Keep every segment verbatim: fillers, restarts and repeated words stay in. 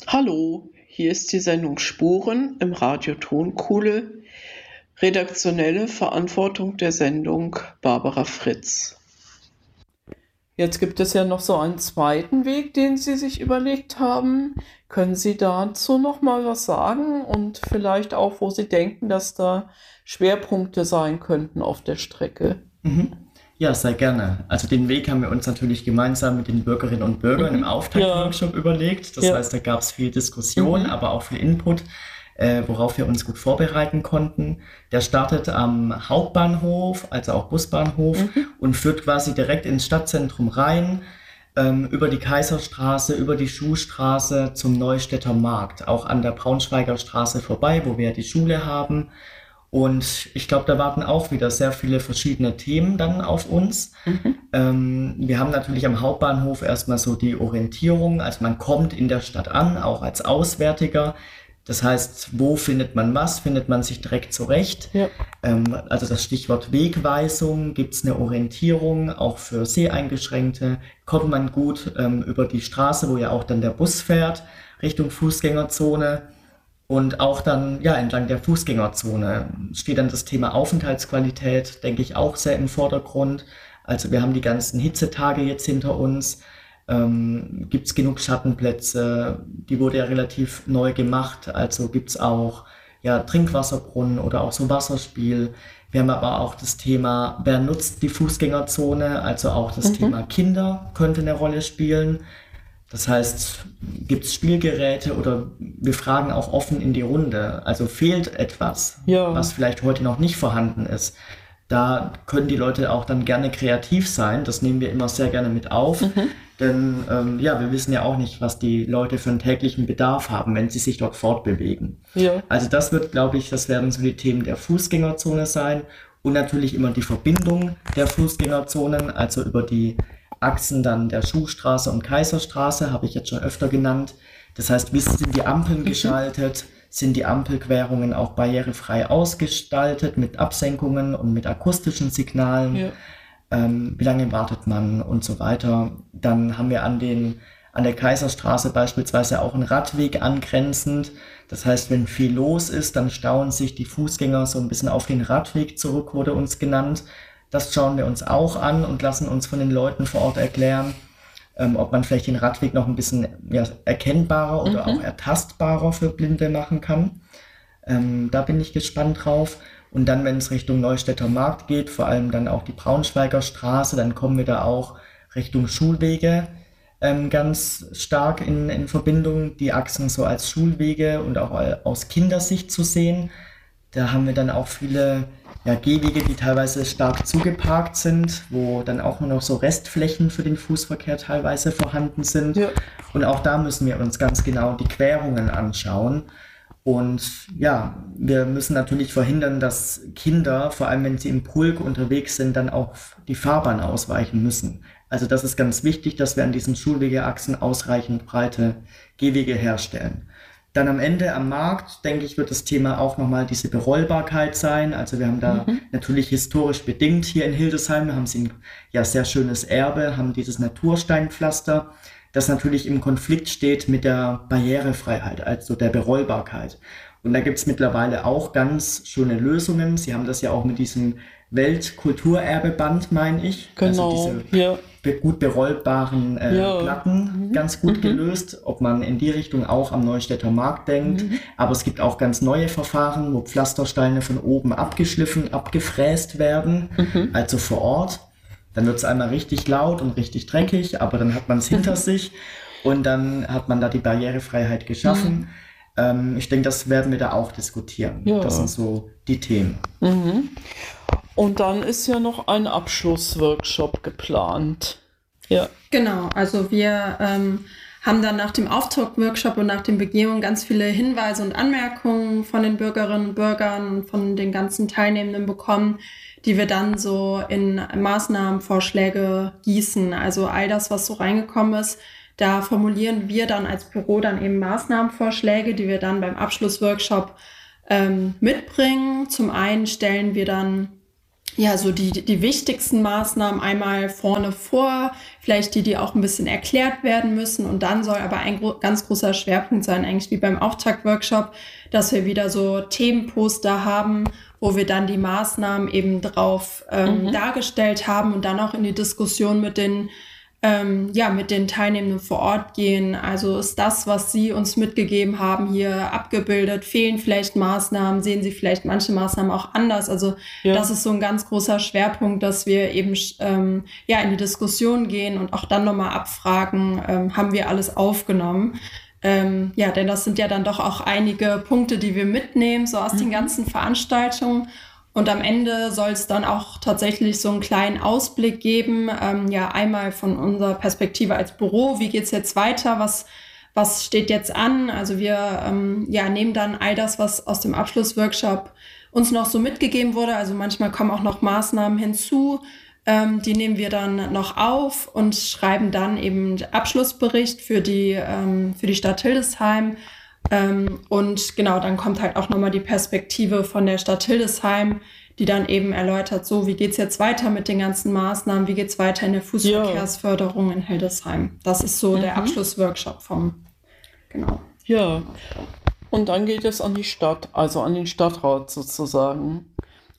Hallo, hier ist die Sendung Spuren im Radio Tonkuhle. Redaktionelle Verantwortung der Sendung Barbara Fritz. Jetzt gibt es ja noch so einen zweiten Weg, den Sie sich überlegt haben. Können Sie dazu noch mal was sagen und vielleicht auch, wo Sie denken, dass da Schwerpunkte sein könnten auf der Strecke? Mhm. Ja, sehr gerne. Also den Weg haben wir uns natürlich gemeinsam mit den Bürgerinnen und Bürgern im Auftaktworkshop überlegt. Das Ja. heißt, da gab es viel Diskussion, Mhm. aber auch viel Input, äh, worauf wir uns gut vorbereiten konnten. Der startet am Hauptbahnhof, also auch Busbahnhof, und führt quasi direkt ins Stadtzentrum rein, ähm, über die Kaiserstraße, über die Schuhstraße zum Neustädter Markt, auch an der Braunschweiger Straße vorbei, wo wir ja die Schule haben. Und ich glaube, da warten auch wieder sehr viele verschiedene Themen dann auf uns. Ähm, wir haben natürlich am Hauptbahnhof erstmal so die Orientierung, also man kommt in der Stadt an, auch als Auswärtiger. Das heißt, wo findet man was? Findet man sich direkt zurecht? Ja. Ähm, also das Stichwort Wegweisung, gibt es eine Orientierung, auch für Seheingeschränkte? Kommt man gut ähm, über die Straße, wo ja auch dann der Bus fährt, Richtung Fußgängerzone? Und auch dann, ja, entlang der Fußgängerzone steht dann das Thema Aufenthaltsqualität, denke ich, auch sehr im Vordergrund. Also wir haben die ganzen Hitzetage jetzt hinter uns. Ähm, gibt es genug Schattenplätze? Die wurde ja relativ neu gemacht. Also gibt es auch ja, Trinkwasserbrunnen oder auch so Wasserspiel. Wir haben aber auch das Thema, wer nutzt die Fußgängerzone? Also auch das Thema Kinder könnte eine Rolle spielen. Das heißt, gibt es Spielgeräte oder wir fragen auch offen in die Runde. Also fehlt etwas, Ja. was vielleicht heute noch nicht vorhanden ist. Da können die Leute auch dann gerne kreativ sein. Das nehmen wir immer sehr gerne mit auf. Denn ähm, ja, wir wissen ja auch nicht, was die Leute für einen täglichen Bedarf haben, wenn sie sich dort fortbewegen. Ja. Also das wird, glaube ich, das werden so die Themen der Fußgängerzone sein und natürlich immer die Verbindung der Fußgängerzonen, also über die Achsen dann der Schuhstraße und Kaiserstraße, habe ich jetzt schon öfter genannt. Das heißt, wie sind die Ampeln geschaltet? Sind die Ampelquerungen auch barrierefrei ausgestaltet mit Absenkungen und mit akustischen Signalen? Ja. Ähm, wie lange wartet man und so weiter? Dann haben wir an den an der Kaiserstraße beispielsweise auch einen Radweg angrenzend. Das heißt, wenn viel los ist, dann stauen sich die Fußgänger so ein bisschen auf den Radweg zurück, wurde uns genannt. Das schauen wir uns auch an und lassen uns von den Leuten vor Ort erklären, ähm, ob man vielleicht den Radweg noch ein bisschen ja, erkennbarer oder auch ertastbarer für Blinde machen kann. Ähm, da bin ich gespannt drauf. Und dann, wenn es Richtung Neustädter Markt geht, vor allem dann auch die Braunschweiger Straße, dann kommen wir da auch Richtung Schulwege ähm, ganz stark in, in Verbindung, die Achsen so als Schulwege und auch aus Kindersicht zu sehen. Da haben wir dann auch viele ja, Gehwege, die teilweise stark zugeparkt sind, wo dann auch nur noch so Restflächen für den Fußverkehr teilweise vorhanden sind. Ja. Und auch da müssen wir uns ganz genau die Querungen anschauen. Und ja, wir müssen natürlich verhindern, dass Kinder, vor allem wenn sie im Pulk unterwegs sind, dann auch die Fahrbahn ausweichen müssen. Also das ist ganz wichtig, dass wir an diesen Schulwegeachsen ausreichend breite Gehwege herstellen. Dann am Ende am Markt, denke ich, wird das Thema auch nochmal diese Berollbarkeit sein. Also wir haben da natürlich historisch bedingt hier in Hildesheim, haben sie ein ja, sehr schönes Erbe, haben dieses Natursteinpflaster, das natürlich im Konflikt steht mit der Barrierefreiheit, also der Berollbarkeit. Und da gibt es mittlerweile auch ganz schöne Lösungen. Sie haben das ja auch mit diesem Weltkulturerbeband, meine ich. Genau, Also diese ja. be- gut berollbaren äh, Ja. Platten ganz gut gelöst, ob man in die Richtung auch am Neustädter Markt denkt. Aber es gibt auch ganz neue Verfahren, wo Pflastersteine von oben abgeschliffen, abgefräst werden, also vor Ort. Dann wird es einmal richtig laut und richtig dreckig, aber dann hat man es hinter sich und dann hat man da die Barrierefreiheit geschaffen. Ähm, ich denke, das werden wir da auch diskutieren. Ja. Das sind so die Themen. Und dann ist ja noch ein Abschlussworkshop geplant. Ja. Genau, also wir ähm, haben dann nach dem Auftakt-Workshop und nach den Begehungen ganz viele Hinweise und Anmerkungen von den Bürgerinnen und Bürgern und von den ganzen Teilnehmenden bekommen, die wir dann so in Maßnahmenvorschläge gießen. Also all das, was so reingekommen ist, da formulieren wir dann als Büro dann eben Maßnahmenvorschläge, die wir dann beim Abschlussworkshop ähm, mitbringen. Zum einen stellen wir dann ja, so die, die wichtigsten Maßnahmen einmal vorne vor, vielleicht die, die auch ein bisschen erklärt werden müssen. Und dann soll aber ein gro- ganz großer Schwerpunkt sein, eigentlich wie beim Auftaktworkshop, dass wir wieder so Themenposter haben, wo wir dann die Maßnahmen eben drauf ähm, Mhm. dargestellt haben und dann auch in die Diskussion mit den ähm, ja, mit den Teilnehmenden vor Ort gehen. Also ist das, was Sie uns mitgegeben haben, hier abgebildet? Fehlen vielleicht Maßnahmen? Sehen Sie vielleicht manche Maßnahmen auch anders? Also Ja. das ist so ein ganz großer Schwerpunkt, dass wir eben ähm, ja, in die Diskussion gehen und auch dann nochmal abfragen, ähm, haben wir alles aufgenommen? Ähm, ja, denn das sind ja dann doch auch einige Punkte, die wir mitnehmen, so aus Mhm. den ganzen Veranstaltungen. Und am Ende soll es dann auch tatsächlich so einen kleinen Ausblick geben, ähm, ja, einmal von unserer Perspektive als Büro, wie geht's jetzt weiter, was, was steht jetzt an? Also wir ähm, ja, nehmen dann all das, was aus dem Abschlussworkshop uns noch so mitgegeben wurde. Also manchmal kommen auch noch Maßnahmen hinzu, ähm, die nehmen wir dann noch auf und schreiben dann eben den Abschlussbericht für die, ähm, für die Stadt Hildesheim. Ähm, und genau, dann kommt halt auch nochmal die Perspektive von der Stadt Hildesheim, die dann eben erläutert, so, wie geht's jetzt weiter mit den ganzen Maßnahmen, wie geht's weiter in der Fußverkehrsförderung in Hildesheim. Das ist so der Mhm. Abschlussworkshop vom, genau. Ja, und dann geht es an die Stadt, also an den Stadtrat sozusagen.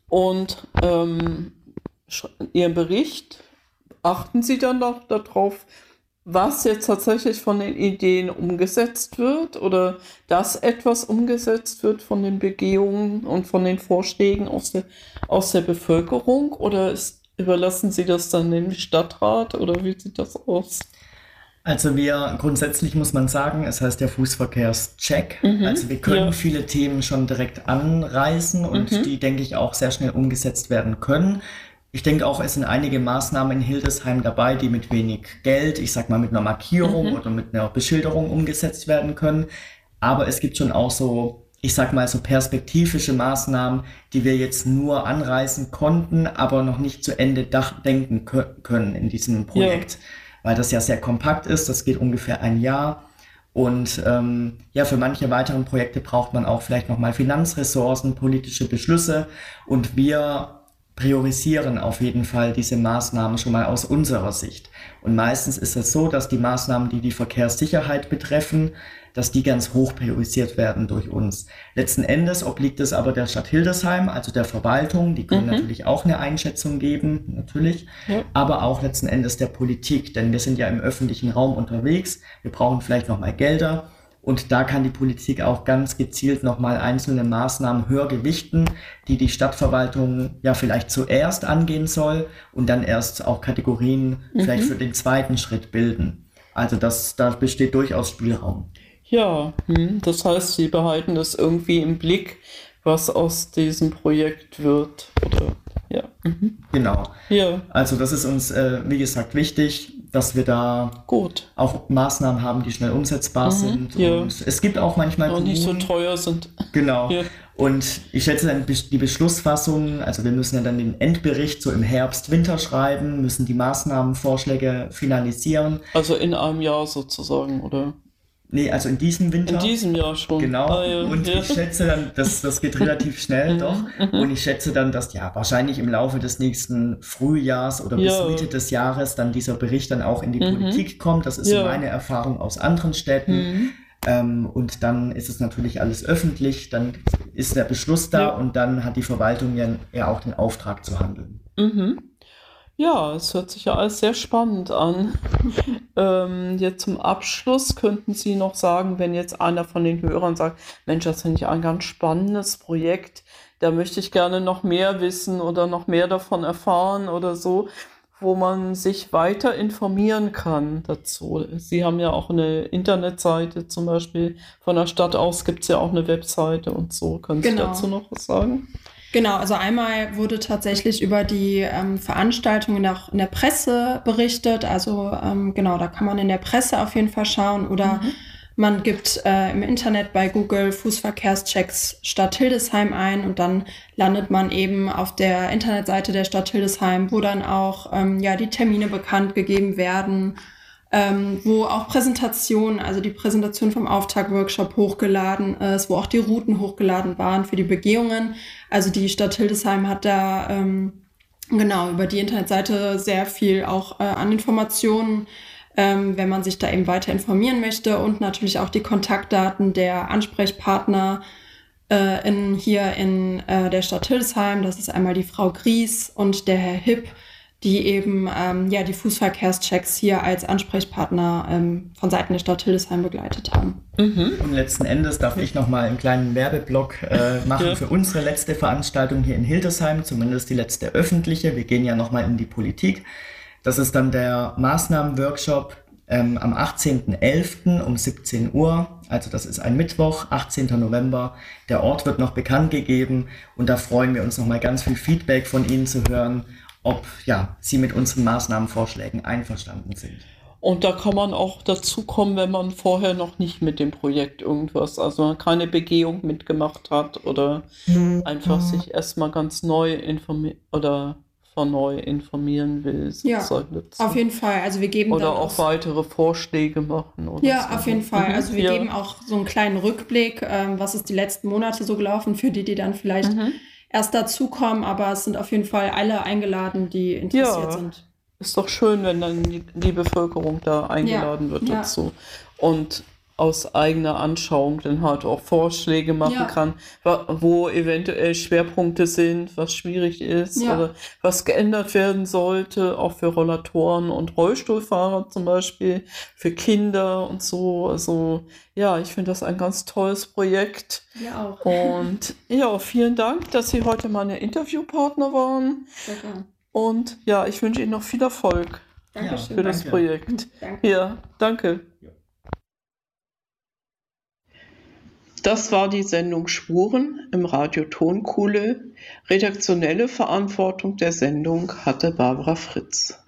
Und ähm, sch- Ihr Bericht, achten Sie dann noch darauf, was jetzt tatsächlich von den Ideen umgesetzt wird oder dass etwas umgesetzt wird von den Begehungen und von den Vorschlägen aus der, aus der Bevölkerung? Oder ist, überlassen Sie das dann dem Stadtrat oder wie sieht das aus? Also wir, grundsätzlich muss man sagen, es heißt der Fußverkehrscheck. Mhm, Also wir können ja. viele Themen schon direkt anreißen und Mhm. die, denke ich, auch sehr schnell umgesetzt werden können. Ich denke auch, es sind einige Maßnahmen in Hildesheim dabei, die mit wenig Geld, ich sag mal mit einer Markierung Mhm. oder mit einer Beschilderung umgesetzt werden können. Aber es gibt schon auch so, ich sag mal, so perspektivische Maßnahmen, die wir jetzt nur anreißen konnten, aber noch nicht zu Ende dach- denken kö- können in diesem Projekt. Weil das ja sehr kompakt ist, das geht ungefähr ein Jahr. Und ähm, ja, für manche weiteren Projekte braucht man auch vielleicht nochmal Finanzressourcen, politische Beschlüsse. Und wir priorisieren auf jeden Fall diese Maßnahmen schon mal aus unserer Sicht. Und meistens ist es so, dass die Maßnahmen, die die Verkehrssicherheit betreffen, dass die ganz hoch priorisiert werden durch uns. Letzten Endes obliegt es aber der Stadt Hildesheim, also der Verwaltung, die können Mhm. natürlich auch eine Einschätzung geben, natürlich, Ja. aber auch letzten Endes der Politik, denn wir sind ja im öffentlichen Raum unterwegs, wir brauchen vielleicht nochmal Gelder und da kann die Politik auch ganz gezielt nochmal einzelne Maßnahmen höher gewichten, die die Stadtverwaltung ja vielleicht zuerst angehen soll und dann erst auch Kategorien vielleicht für den zweiten Schritt bilden. Also das, da besteht durchaus Spielraum. Ja, hm, das heißt, Sie behalten das irgendwie im Blick, was aus diesem Projekt wird, oder? Ja. Mhm. Genau. Ja, Also das ist uns, äh, wie gesagt, wichtig, dass wir da gut. auch Maßnahmen haben, die schnell umsetzbar Mhm, sind. ja. Und es gibt auch manchmal Und nicht so Kommunen, teuer sind. genau. Ja. Und ich schätze dann besch- die Beschlussfassung, also wir müssen ja dann den Endbericht so im Herbst, Winter schreiben, müssen die Maßnahmenvorschläge finalisieren. Also in einem Jahr sozusagen, oder? Nee, also in diesem Winter. In diesem Jahr schon. Genau. Ah, ja, Und ja. ich schätze dann, das, das geht relativ schnell doch. Und ich schätze dann, dass ja wahrscheinlich im Laufe des nächsten Frühjahrs oder bis Ja. Mitte des Jahres dann dieser Bericht dann auch in die Mhm. Politik kommt. Das ist so Ja. meine Erfahrung aus anderen Städten. Mhm. Ähm, und dann ist es natürlich alles öffentlich, dann ist der Beschluss da Ja. und dann hat die Verwaltung ja, ja auch den Auftrag zu handeln. Mhm. Ja, es hört sich ja alles sehr spannend an. ähm, jetzt zum Abschluss könnten Sie noch sagen, wenn jetzt einer von den Hörern sagt, Mensch, das finde ich ein ganz spannendes Projekt, da möchte ich gerne noch mehr wissen oder noch mehr davon erfahren oder so, wo man sich weiter informieren kann dazu. Sie haben ja auch eine Internetseite zum Beispiel, von der Stadt aus gibt es ja auch eine Webseite und so. Können Sie Genau. dazu noch was sagen? Genau, also einmal wurde tatsächlich über die ähm, Veranstaltungen auch in der Presse berichtet. Also ähm, genau, da kann man in der Presse auf jeden Fall schauen oder Mhm. man gibt äh, im Internet bei Google Fußverkehrschecks Stadt Hildesheim ein und dann landet man eben auf der Internetseite der Stadt Hildesheim, wo dann auch ähm, ja die Termine bekannt gegeben werden, ähm, wo auch Präsentationen, also die Präsentation vom Auftaktworkshop hochgeladen ist, wo auch die Routen hochgeladen waren für die Begehungen. Also die Stadt Hildesheim hat da ähm, Genau, über die Internetseite sehr viel auch äh, an Informationen, ähm, wenn man sich da eben weiter informieren möchte, und natürlich auch die Kontaktdaten der Ansprechpartner äh, in, hier in äh, der Stadt Hildesheim. Das ist einmal die Frau Gries und der Herr Hipp, die eben ähm, ja die Fußverkehrschecks hier als Ansprechpartner ähm, von Seiten der Stadt Hildesheim begleitet haben. Mhm. Und letzten Endes darf ich nochmal einen kleinen Werbeblock äh, machen ja. für unsere letzte Veranstaltung hier in Hildesheim, zumindest die letzte öffentliche. Wir gehen ja nochmal in die Politik. Das ist dann der Maßnahmenworkshop ähm, am achtzehnten elften um siebzehn Uhr. Also das ist ein Mittwoch, achtzehnten November. Der Ort wird noch bekannt gegeben und da freuen wir uns nochmal ganz viel Feedback von Ihnen zu hören, ob ja, Sie mit unseren Maßnahmenvorschlägen einverstanden sind. Und da kann man auch dazu kommen, wenn man vorher noch nicht mit dem Projekt irgendwas, also keine Begehung mitgemacht hat oder mhm. einfach mhm. sich erstmal ganz neu informieren oder von neu informieren will. Ja, auf jeden Fall. Also wir geben oder auch weitere Vorschläge machen. Oder ja, so. Auf jeden Fall. Mhm. Also wir ja. geben auch so einen kleinen Rückblick, ähm, was ist die letzten Monate so gelaufen, für die, die dann vielleicht mhm. erst dazukommen, aber es sind auf jeden Fall alle eingeladen, die interessiert ja, sind. Ist doch schön, wenn dann die, die Bevölkerung da eingeladen ja, wird ja. dazu. Und aus eigener Anschauung dann halt auch Vorschläge machen ja. kann, wo eventuell Schwerpunkte sind, was schwierig ist ja. oder was geändert werden sollte, auch für Rollatoren und Rollstuhlfahrer zum Beispiel, für Kinder und so. Also ja, ich finde das ein ganz tolles Projekt. Ja auch. Und ja, vielen Dank, dass Sie heute meine Interviewpartner waren. Sehr gerne. Und ja, ich wünsche Ihnen noch viel Erfolg Dankeschön, für das danke. Projekt. Danke. Ja, danke. Das war die Sendung Spuren im Radio Tonkuhle. Redaktionelle Verantwortung der Sendung hatte Barbara Fritz.